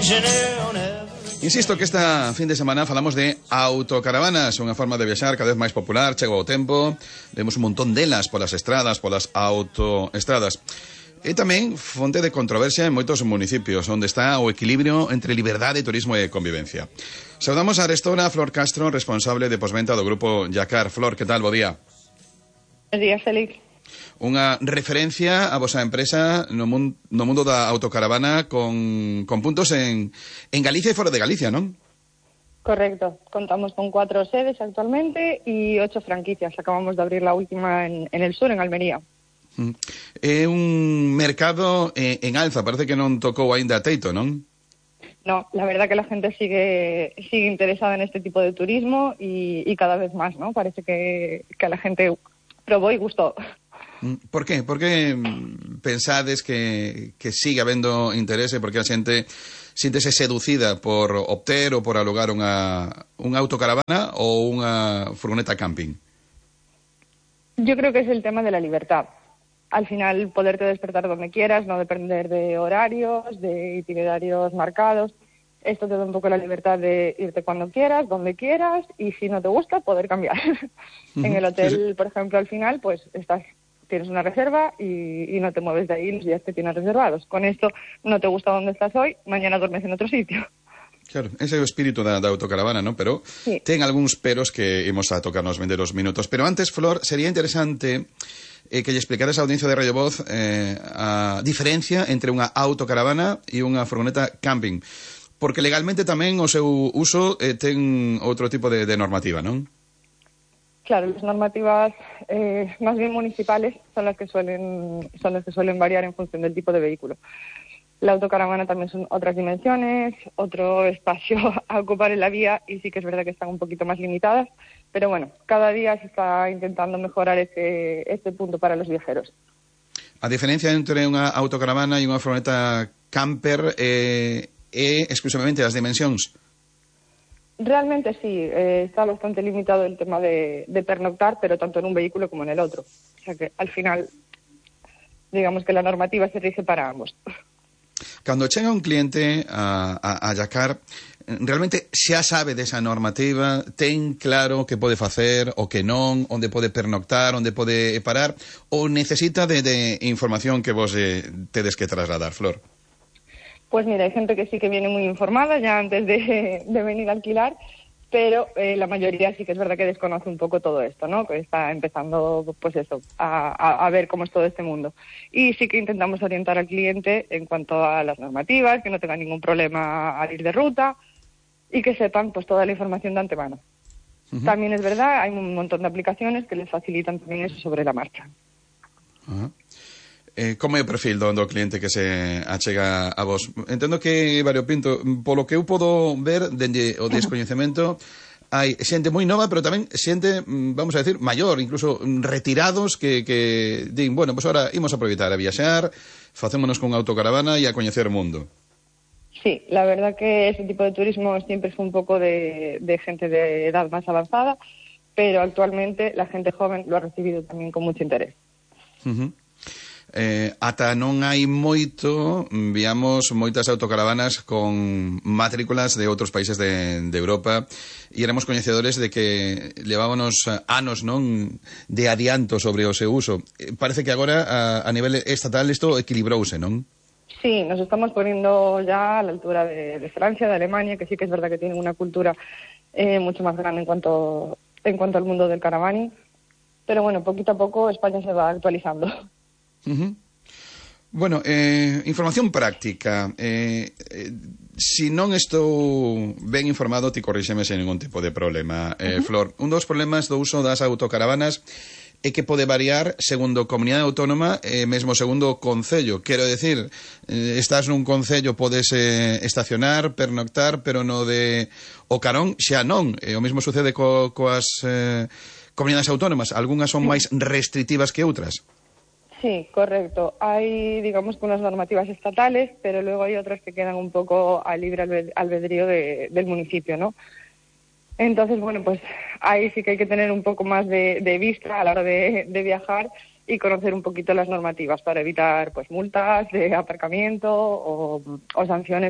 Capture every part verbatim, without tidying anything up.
Insisto que esta fin de semana falamos de autocaravanas, unha forma de viaxar cada vez máis popular, chega o tempo, vemos un montón delas polas estradas, polas autoestradas. E tamén fonte de controversia en moitos municipios, onde está o equilibrio entre liberdade, turismo e convivencia. Saudamos a arestora Flor Castro, responsable de posventa do grupo Yacar. Flor, que tal? Bo día. Bo día, Félix. Unha referencia a vosa empresa no, mun, no mundo da autocaravana con, con puntos en, en Galicia e fora de Galicia, non? Correcto. Contamos con cuatro sedes actualmente y ocho franquicias. Acabamos de abrir la última en, en el sur, en Almería. É un mercado eh, en alza. Parece que non tocou aínda teito, non? No, la verdad que la gente sigue sigue interesada en este tipo de turismo y, y cada vez más, ¿no? Parece que, que a la gente probó y gustó. Por qué? Por que pensades que, que sigue habendo interese? Porque a xente síntese seducida por obter ou por alugar unha, unha autocaravana ou unha furgoneta camping? Yo creo que es el tema de la libertad. Al final, poderte despertar donde quieras, no depender de horarios, de itinerarios marcados. Esto te da un poco la libertad de irte cuando quieras, donde quieras, y si no te gusta, poder cambiar. Uh-huh. En el hotel, sí, sí. Por ejemplo, al final, pues estás... tienes una reserva y, y no te mueves de ahí los días que tienes reservados. Con esto no te gusta donde estás hoy, mañana duermes en otro sitio. Claro, ese é o espírito da, da autocaravana, ¿no? Pero sí, ten algúns peros que imos a tocarnos vender os minutos. Pero antes, Flor, sería interesante eh, que lle explicaras a audiencia de Radio Voz eh, a diferencia entre unha autocaravana e unha furgoneta camping. Porque legalmente tamén o seu uso eh, ten outro tipo de, de normativa, non? Claro, las normativas eh, más bien municipales son las que suelen son las que suelen variar en función del tipo de vehículo. La autocaravana también son otras dimensiones, otro espacio a ocupar en la vía y sí que es verdad que están un poquito más limitadas, pero bueno, cada día se está intentando mejorar este, este punto para los viajeros. A diferencia entre unha autocaravana e unha furgoneta camper eh, é exclusivamente as dimensións? Realmente sí, eh, está bastante limitado el tema de, de pernoctar, pero tanto en un vehículo como en el otro. O sea que al final, digamos que la normativa se rige para ambos. Cando chega un cliente a, a, a Yacar, realmente xa sabe desa normativa, ten claro que pode facer o que non, onde pode pernoctar, onde pode parar, ou necesita de, de información que vos eh, tedes que trasladar, Flor? Pues mira, hay gente que sí que viene muy informada ya antes de, de venir a alquilar, pero eh, la mayoría sí que es verdad que desconoce un poco todo esto, ¿no? Que está empezando, pues eso, a, a, a ver cómo es todo este mundo. Y sí que intentamos orientar al cliente en cuanto a las normativas, que no tenga ningún problema al ir de ruta y que sepan pues toda la información de antemano. Uh-huh. También es verdad, hay un montón de aplicaciones que les facilitan también eso sobre la marcha. Uh-huh. Eh, como é o perfil do, do cliente que se achega a vos? Entendo que variopinto, polo que eu podo ver dende o descoñecemento, hai xente moi nova, pero tamén xente, vamos a decir, maior, incluso retirados que, que din, bueno, pues ahora imos a aproveitar a viaxar, facémonos con autocaravana e a coñecer o mundo. Sí, la verdad que ese tipo de turismo siempre fue un poco de, de gente de edad más avanzada, pero actualmente la gente joven lo ha recibido también con mucho interés. Uh-huh. Eh, ata non hai moito, viamos moitas autocaravanas con matrículas de outros países de, de Europa e éramos coñecedores de que levábamos anos, non, de adianto sobre o seu uso. Parece que agora a, a nivel estatal isto equilibrouse, non? Sí, nos estamos poniendo ya a la altura de, de Francia, de Alemania, que sí que es verdad que tienen una cultura eh, mucho más grande en cuanto, en cuanto al mundo del caravaning, pero bueno, poquito a poco España se va actualizando. Uh-huh. Bueno, eh, información práctica. Eh, eh, si non estou ben informado, ti corríxeme sen ningún tipo de problema. Eh, uh-huh. Flor, un dos problemas do uso das autocaravanas é que pode variar segundo comunidade autónoma e eh, mesmo segundo concello. Quero decir, eh, estás nun concello, podes eh, estacionar, pernoctar, pero no de o Carón xa non. E o mesmo sucede co, coas eh, comunidades autónomas. Algúnas son máis restrictivas que outras. Sí, correcto. Hay, digamos, que unas normativas estatales, pero luego hay otras que quedan un poco al libre albedrío de, del municipio, ¿no? Entonces, bueno, pues ahí sí que hay que tener un poco más de, de vista a la hora de, de viajar y conocer un poquito las normativas para evitar, pues, multas de aparcamiento o, o sanciones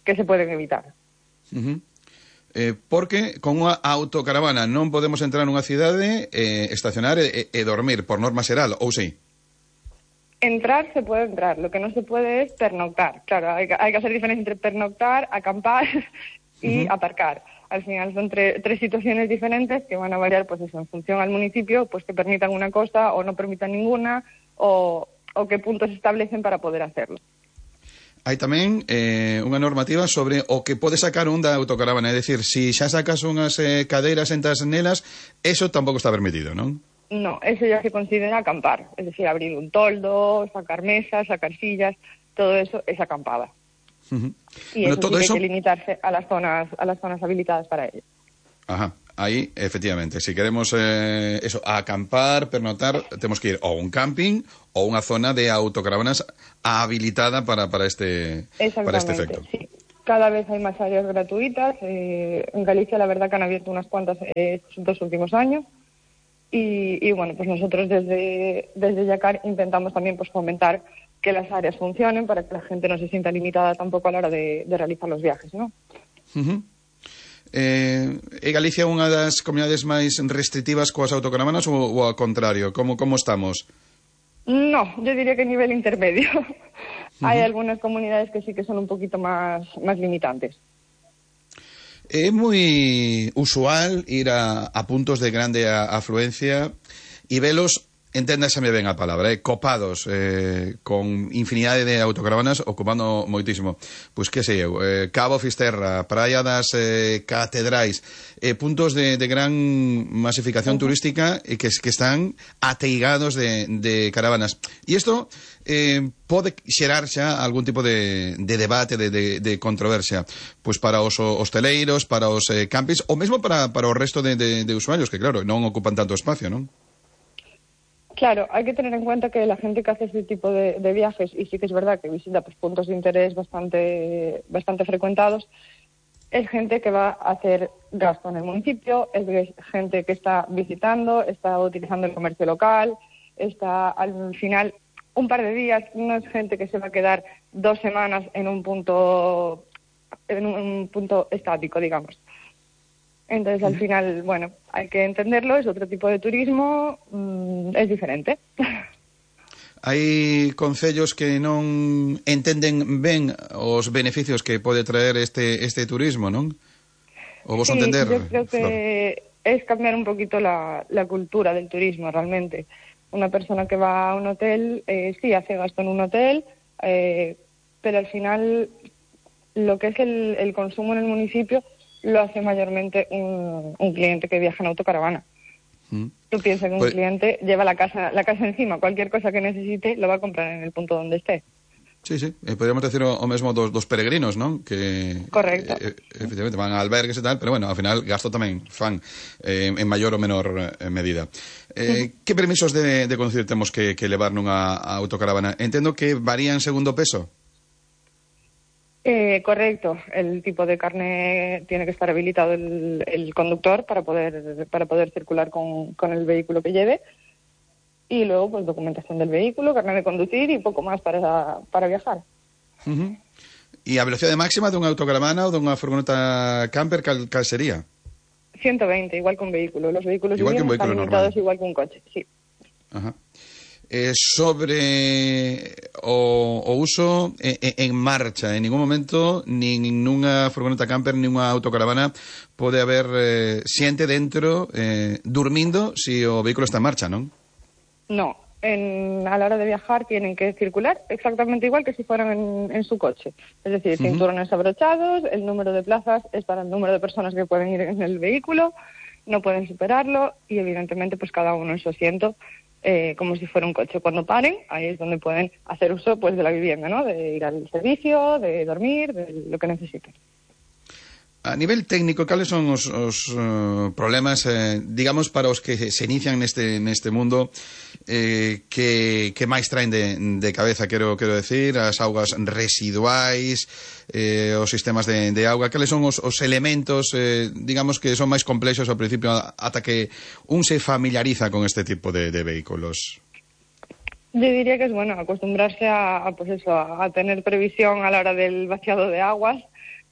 que se pueden evitar. Uh-huh. Eh, porque con unha autocaravana non podemos entrar nunha cidade, eh, estacionar e, e dormir, por norma xeral, ou sí? Entrar se puede entrar, lo que no se puede es pernoctar. Claro, hay que, hay que hacer diferencia entre pernoctar, acampar y uh-huh. aparcar. Al final son tre- tres situaciones diferentes que van a variar, pues eso, en función al municipio, pues que permitan una cosa o no permitan ninguna, o, o qué puntos se establecen para poder hacerlo. Hai tamén eh, unha normativa sobre o que pode sacar un da autocaravana, é dicir, se si xa sacas unhas eh, cadeiras entas nelas, eso tampouco está permitido, non? No, eso ya se considera acampar, es decir, abrir un toldo, sacar mesas, sacar sillas, todo eso es acampada. Uh-huh. Y bueno, eso todo sí eso... hay que limitarse a las zonas a las zonas habilitadas para ello. Ajá, ahí efectivamente, si queremos eh, eso, acampar, pernotar, tenemos que ir o a un camping o una zona de autocaravanas habilitada para, para, este, para este efecto. Sí. Cada vez hay más áreas gratuitas. Eh, en Galicia la verdad que han abierto unas cuantas eh, estos dos últimos años. Y, y bueno, pues nosotros desde, desde Yacar intentamos también pues fomentar que las áreas funcionen para que la gente no se sienta limitada tampoco a la hora de, de realizar los viajes, ¿no? Uh-huh. Eh, é Galicia unha das comunidades máis restrictivas coas autocaravanas ou, ou ao contrario? Como, como estamos? No, yo diría que a nivel intermedio. Uh-huh. Hay algunas comunidades que sí que son un poquito más, más limitantes. É moi usual ir a, a puntos de grande afluencia e velos, enténdaseme ben a palabra, eh, copados, eh, con infinidade de autocaravanas ocupando moitísimo. Pois que sei eu, eh, Cabo Fisterra, Praia das eh, Catedrais, eh, puntos de, de gran masificación uh-huh. turística e que, que están ateigados de, de caravanas. E isto eh, pode xerar xa algún tipo de, de debate, de, de, de controversia, pois para os hosteleiros, para os eh, campings, ou mesmo para, para o resto de, de, de usuarios, que claro, non ocupan tanto espacio, non? Claro, hay que tener en cuenta que la gente que hace este tipo de, de viajes, y sí que es verdad que visita pues, puntos de interés bastante, bastante frecuentados, es gente que va a hacer gasto en el municipio, es gente que está visitando, está utilizando el comercio local, está al final un par de días, no es gente que se va a quedar dos semanas en un punto, en un punto estático, digamos. Entonces, al final, bueno, hay que entenderlo, es otro tipo de turismo, mmm, es diferente. Hai concellos que non entenden ben os beneficios que pode traer este este turismo, non? O vos sí, entender, yo creo que Flor? Es cambiar un poquito la, la cultura del turismo, realmente. Una persona que va a un hotel, eh, sí, hace gasto en un hotel, eh, pero al final lo que es el, el consumo en el municipio lo hace mayormente un, un cliente que viaja en autocaravana. Mm. Tú piensas que un pues, cliente lleva la casa la casa encima, cualquier cosa que necesite lo va a comprar en el punto donde esté. Sí, sí, eh, podríamos decir o, o mesmo dos, dos peregrinos, non? Que, correcto. Eh, efectivamente, van a albergues e tal, pero bueno, ao final gasto tamén fan eh, en maior ou menor eh, medida. Eh, mm. Que permisos de, de conducir temos que, que levar nunha autocaravana? Entendo que varían segundo peso. Eh, correcto, el tipo de carne tiene que estar habilitado el, el conductor para poder para poder circular con, con el vehículo que lleve y luego pues documentación del vehículo, carne de conducir y poco más para, para viajar. Uh-huh. ¿Y a velocidade máxima dunha autocaravana ou dunha furgoneta camper cal, cal sería? ciento veinte, igual que un vehículo. Los vehículos igual que un están vehículo limitados normal. Igual que un coche, sí. Ajá. Eh, sobre o, o uso en, en marcha, en ningún momento nin nunha furgoneta camper nin unha autocaravana pode haber eh, xente dentro eh, durmindo si o vehículo está en marcha, non? No, en, a la hora de viajar tienen que circular exactamente igual que si fueran en, en su coche, es decir, uh-huh. cinturones abrochados, el número de plazas es para el número de personas que pueden ir en el vehículo, no pueden superarlo y evidentemente pues cada uno en su asiento. Eh, como si fuera un coche. Cuando paren, ahí es donde pueden hacer uso pues de la vivienda, ¿no? De ir al servicio, de dormir, de lo que necesiten. A nivel técnico, cales son os, os uh, problemas, eh, digamos, para os que se inician neste, neste mundo eh, que, que máis traen de, de cabeza, quero, quero decir, as augas residuais, eh, os sistemas de, de auga, cales son os, os elementos, eh, digamos, que son máis complexos ao principio ata que un se familiariza con este tipo de, de vehículos? Yo diría que es bueno acostumbrarse a, a pues eso, a tener previsión a la hora del vaciado de aguas,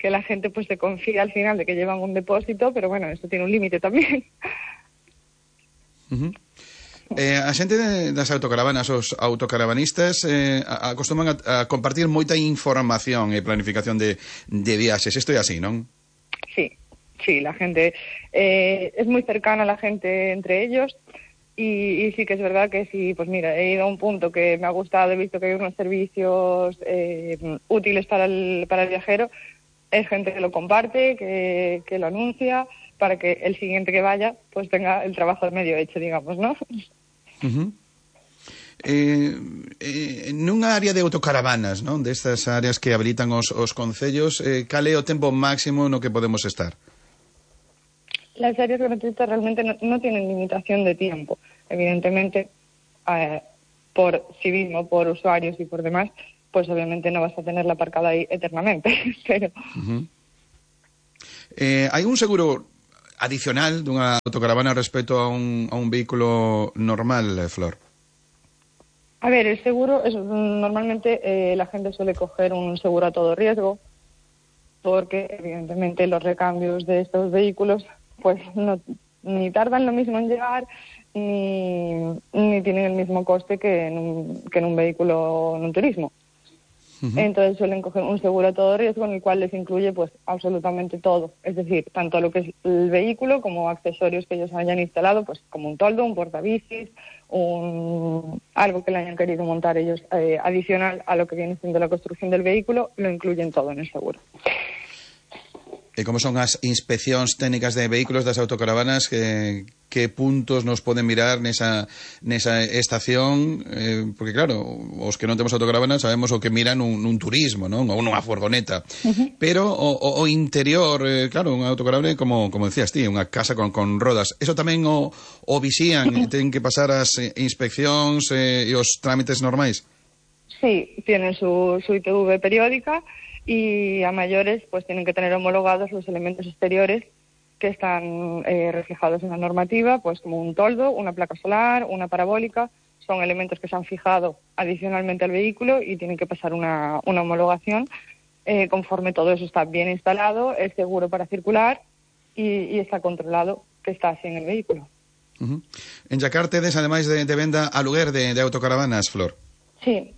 que la gente pues se confía al final de que llevan un depósito, pero bueno, eso tiene un límite tamén. Uh-huh. Eh, a xente das autocaravanas, os autocaravanistas eh, acostuman a, a compartir moita información e planificación de, de viaxes. Isto é así, non? Sí, sí, la gente eh, es muy cercana la gente entre ellos y, y sí que es verdad que sí, pues mira, he ido a un punto que me ha gustado, he visto que hay unos servicios eh, útiles para el, para el viajero, es gente que lo comparte, que, que lo anuncia, para que el siguiente que vaya pues tenga el trabajo medio hecho, digamos, ¿no? Uh-huh. Eh, eh, nunha área de autocaravanas, non? Destas áreas que habilitan os, os concellos, eh, cal é o tempo máximo no que podemos estar? Las áreas gratuitas realmente no, no tienen limitación de tiempo. Evidentemente, eh, por civismo, por usuarios y por demás, pues obviamente no vas a tenerla aparcada ahí eternamente. Pero... Uh-huh. Eh, hai un seguro adicional dunha autocaravana respecto a un, a un vehículo normal, Flor? A ver, el seguro, es, normalmente eh, la gente suele coger un seguro a todo riesgo, porque evidentemente los recambios de estos vehículos pues no, ni tardan lo mismo en llegar, ni, ni tienen el mismo coste que en un, que en un vehículo en un turismo. Uh-huh. Entonces suelen coger un seguro a todo riesgo en el cual les incluye pues absolutamente todo, es decir, tanto lo que es el vehículo como accesorios que ellos hayan instalado, pues como un toldo, un portabicis, un algo que le hayan querido montar ellos eh, adicional a lo que viene siendo la construcción del vehículo, lo incluyen todo en el seguro. E como son as inspeccións técnicas de vehículos das autocaravanas, que, que puntos nos poden mirar nesa, nesa estación? Eh, porque claro, os que non temos autocaravanas sabemos o que miran nun, nun turismo, non? Ou nunha furgoneta. Uh-huh. Pero o, o, o interior, eh, claro, unha autocaravana, como, como decías ti, unha casa con, con rodas, eso tamén o, o visían, uh-huh. Ten que pasar as inspeccións eh, e os trámites normais? Sí, tienen su, su I T V periódica, y a mayores pues tienen que tener homologados los elementos exteriores que están eh, reflejados en la normativa, pues como un toldo, una placa solar, una parabólica, son elementos que se han fijado adicionalmente al vehículo y tienen que pasar una, una homologación eh, conforme todo eso está bien instalado, es seguro para circular y, y está controlado que está así en el vehículo. Uh-huh. En Yacar tedes, ademais de, de venda aluguer de, de autocaravanas, Flor? Sí.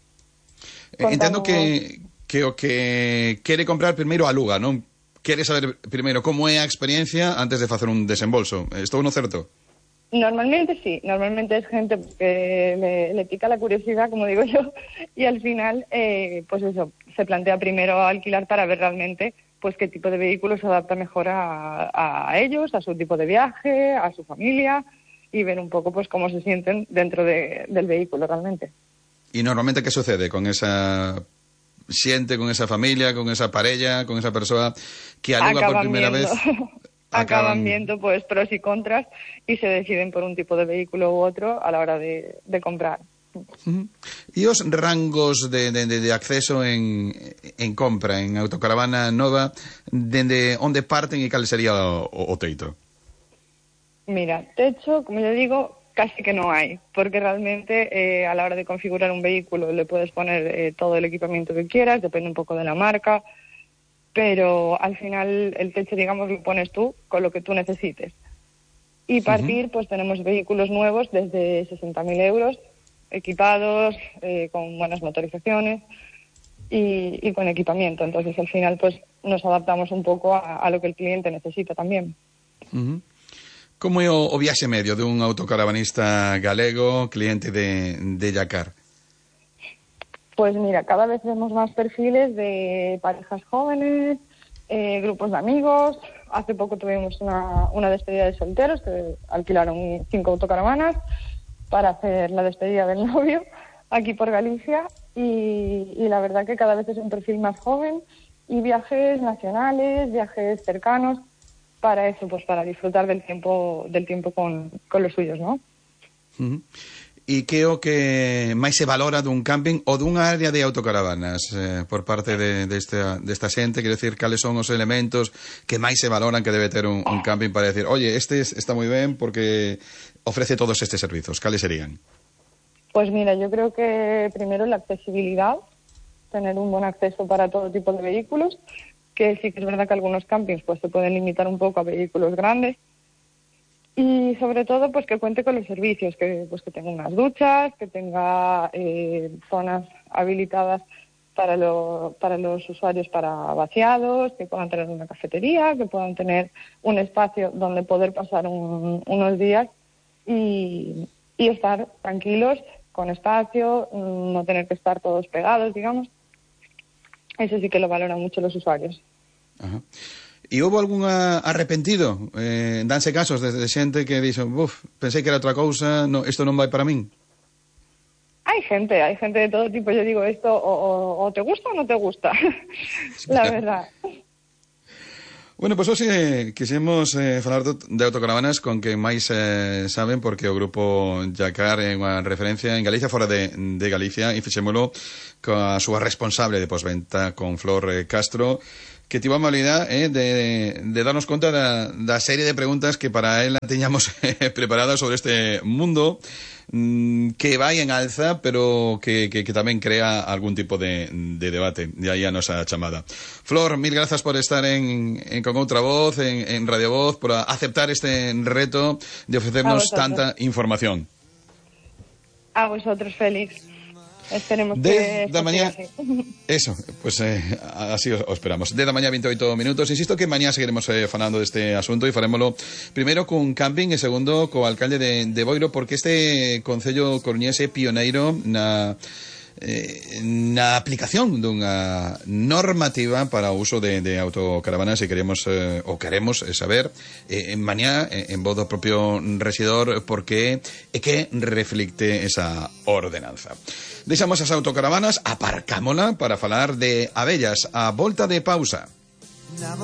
Eh, entendo que que o que quere comprar primeiro aluga, non? Quere saber primeiro como é a experiencia antes de facer un desembolso. Estou no certo? Normalmente sí, normalmente es gente que le, le pica la curiosidad, como digo yo, y al final, eh, pues eso, se plantea primero alquilar para ver realmente pues qué tipo de vehículo se adapta mejor a, a ellos, a su tipo de viaje, a su familia, y ver un poco pues cómo se sienten dentro de, del vehículo realmente. ¿Y normalmente qué sucede con esa xente, con esa familia, con esa parella, con esa persoa que aluga acaban por primeira viendo, vez? Acaban... acaban viendo pues pros y contras y se deciden por un tipo de vehículo u otro a la hora de, de comprar. Uh-huh. E os rangos de, de, de acceso en, en compra, en autocaravana nova, dende onde parten e cal sería o, o teito? Mira, techo, como yo digo, casi que no hay, porque realmente eh, a la hora de configurar un vehículo le puedes poner eh, todo el equipamiento que quieras, depende un poco de la marca, pero al final el techo, digamos, lo pones tú con lo que tú necesites. Y partir, uh-huh. pues tenemos vehículos nuevos desde sesenta mil euros, equipados, eh, con buenas motorizaciones y, y con equipamiento. Entonces al final pues nos adaptamos un poco a, a lo que el cliente necesita también. Uh-huh. Como é o, o viaxe medio de un autocaravanista galego, cliente de, de Yacar? Pues mira, cada vez vemos más perfiles de parejas jóvenes, eh, grupos de amigos. Hace poco tuvimos una, una despedida de solteros que alquilaron cinco autocaravanas para hacer la despedida del novio aquí por Galicia y, y la verdad que cada vez es un perfil más joven y viajes nacionales, viajes cercanos, para eso, pues para disfrutar del tiempo del tiempo con, con los suyos, ¿no? Uh-huh. E que é o que máis se valora dun camping ou dunha área de autocaravanas eh, por parte de, de esta, desta xente? Quero decir, cales son os elementos que máis se valoran que debe ter un, un camping para decir, oye, este está moi ben porque ofrece todos estes servizos? Cales serían? Pues mira, yo creo que primero la accesibilidad, tener un buen acceso para todo tipo de vehículos, que sí que es verdad que algunos campings pues se pueden limitar un poco a vehículos grandes. Y sobre todo pues que cuente con los servicios, que pues que tenga unas duchas, que tenga eh, zonas habilitadas para, lo, para los usuarios para vaciados, que puedan tener una cafetería, que puedan tener un espacio donde poder pasar un, unos días y, y estar tranquilos, con espacio, no tener que estar todos pegados, digamos. Eso sí que lo valoran mucho los usuarios. Ajá. E houve algún arrepentido? Eh, danse casos de, de xente que dixo, buf, pensei que era outra cousa, no, isto non vai para min. Hay gente, hay gente de todo tipo. Yo digo esto, o, o, o te gusta o no te gusta, la verdad. Bueno, pois pues, hoxe quixemos eh, falar de autocaravanas con que máis eh, saben, porque o grupo Jacar é unha referencia en Galicia, fora de, de Galicia, e fixémolo coa súa responsable de posventa, con Flor eh, Castro, que tivo a amabilidade eh, de, de darnos conta da, da serie de preguntas que para ela teñamos eh, preparadas sobre este mundo mmm, que vai en alza, pero que, que, que tamén crea algún tipo de, de debate. De aí a nosa chamada. Flor, mil grazas por estar en, en Con Outra Voz, en, en Radio Voz, por aceptar este reto de ofrecernos tanta información. A vosotros, Félix. Esperemos de que da mañá, eso, pues eh, así o esperamos. De da mañá veintioito minutos. Insisto que mañá seguiremos eh, falando deste asunto e farémolo primeiro cun camping e segundo co alcalde de, de Boiro, porque este concello coruñese pioneiro na eh, na aplicación dunha normativa para o uso de, de autocaravanas, e queremos eh, ou queremos saber eh, en mañá eh, en voz do propio rexidor por que e que reflicte esa ordenanza. Deixamos as autocaravanas, aparcámola para falar de abellas a volta de pausa.